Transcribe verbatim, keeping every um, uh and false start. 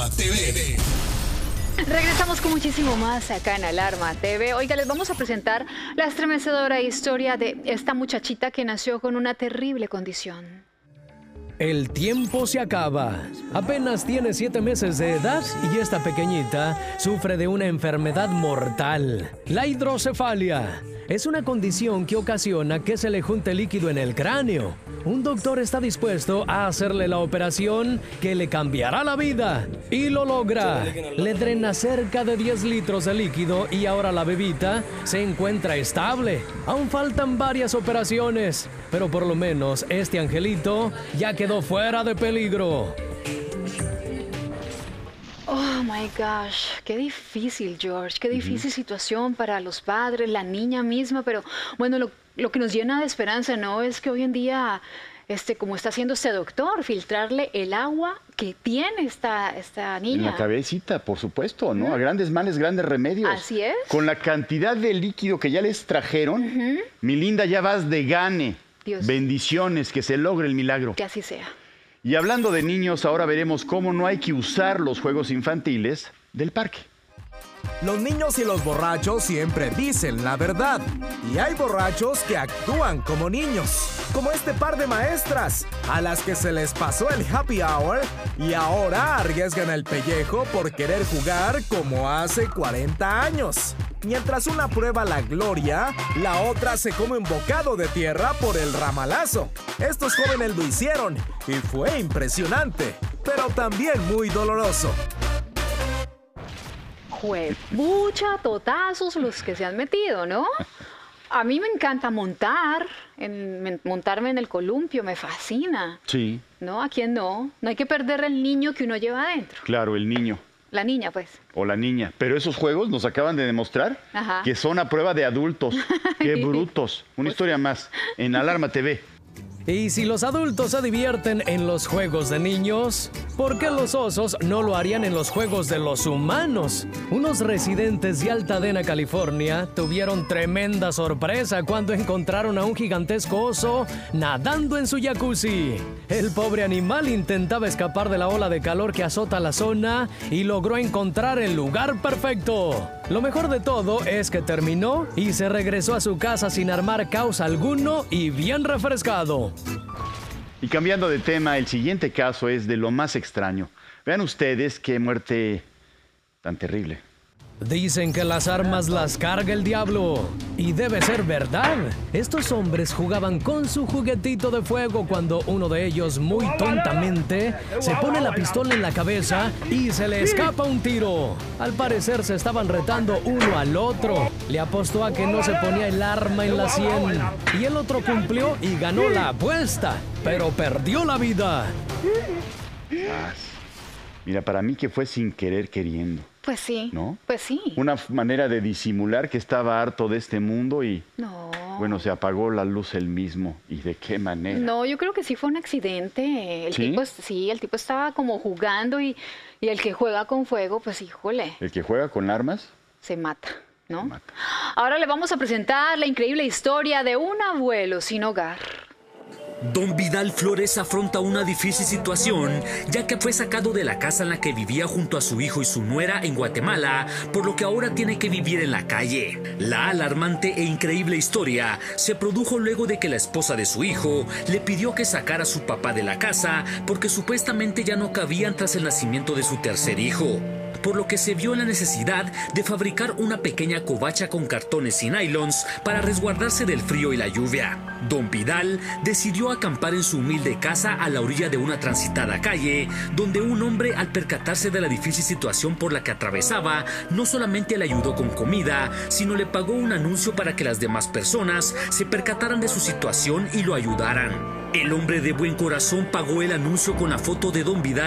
Alarma T V. Regresamos con muchísimo más acá en Alarma T V. Oiga, les vamos a presentar la estremecedora historia de esta muchachita que nació con una terrible condición. El tiempo se acaba. Apenas tiene siete meses de edad y esta pequeñita sufre de una enfermedad mortal, la hidrocefalia. Es una condición que ocasiona que se le junte líquido en el cráneo. Un doctor está dispuesto a hacerle la operación que le cambiará la vida. Y lo logra. Le drena cerca de diez litros de líquido y ahora la bebita se encuentra estable. Aún faltan varias operaciones, pero por lo menos este angelito ya quedó fuera de peligro. Oh my gosh, qué difícil, George, qué difícil uh-huh. situación para los padres, la niña misma, pero bueno, lo, lo que nos llena de esperanza, ¿no? Es que hoy en día, este, como está haciendo este doctor, filtrarle el agua que tiene esta, esta niña. En la cabecita, por supuesto, ¿no? Uh-huh. A grandes males, grandes remedios. Así es. Con la cantidad de líquido que ya les trajeron, uh-huh. mi linda, ya vas de gane. Dios. Bendiciones, que se logre el milagro. Que así sea. Y hablando de niños, ahora veremos cómo no hay que usar los juegos infantiles del parque. Los niños y los borrachos siempre dicen la verdad. Y hay borrachos que actúan como niños. Como este par de maestras, a las que se les pasó el happy hour y ahora arriesgan el pellejo por querer jugar como hace cuarenta años. Mientras una prueba la gloria, la otra se come un bocado de tierra por el ramalazo. Estos jóvenes lo hicieron y fue impresionante, pero también muy doloroso. Juepucha, totazos los que se han metido, ¿no? A mí me encanta montar, en, montarme en el columpio, me fascina. Sí. ¿No? ¿A quién no? No hay que perder el niño que uno lleva adentro. Claro, el niño. La niña, pues. O la niña. Pero esos juegos nos acaban de demostrar Ajá. que son a prueba de adultos. ¡Qué brutos! Una historia más en Alarma T V. Y si los adultos se divierten en los juegos de niños, ¿por qué los osos no lo harían en los juegos de los humanos? Unos residentes de Altadena, California, tuvieron tremenda sorpresa cuando encontraron a un gigantesco oso nadando en su jacuzzi. El pobre animal intentaba escapar de la ola de calor que azota la zona y logró encontrar el lugar perfecto. Lo mejor de todo es que terminó y se regresó a su casa sin armar caos alguno y bien refrescado. Y cambiando de tema, el siguiente caso es de lo más extraño. Vean ustedes qué muerte tan terrible. Dicen que las armas las carga el diablo. Y debe ser verdad. Estos hombres jugaban con su juguetito de fuego cuando uno de ellos, muy tontamente, se pone la pistola en la cabeza y se le escapa un tiro. Al parecer se estaban retando uno al otro. Le apostó a que no se ponía el arma en la sien. Y el otro cumplió y ganó la apuesta. Pero perdió la vida. Mira, para mí que fue sin querer queriendo. Pues sí, ¿no? Pues sí. Una manera de disimular que estaba harto de este mundo y... No. Bueno, se apagó la luz él mismo. ¿Y de qué manera? No, yo creo que sí fue un accidente. El ¿Sí? tipo, sí, el tipo estaba como jugando y, y el que juega con fuego, pues híjole. ¿El que juega con armas? Se mata, ¿no? Se mata. Ahora le vamos a presentar la increíble historia de un abuelo sin hogar. Don Vidal Flores afronta una difícil situación, ya que fue sacado de la casa en la que vivía junto a su hijo y su nuera en Guatemala, por lo que ahora tiene que vivir en la calle. La alarmante e increíble historia se produjo luego de que la esposa de su hijo le pidió que sacara a su papá de la casa porque supuestamente ya no cabían tras el nacimiento de su tercer hijo, por lo que se vio en la necesidad de fabricar una pequeña covacha con cartones y nylons para resguardarse del frío y la lluvia. Don Vidal decidió acampar en su humilde casa a la orilla de una transitada calle, donde un hombre, al percatarse de la difícil situación por la que atravesaba, no solamente le ayudó con comida, sino le pagó un anuncio para que las demás personas se percataran de su situación y lo ayudaran. El hombre de buen corazón pagó el anuncio con la foto de Don Vidal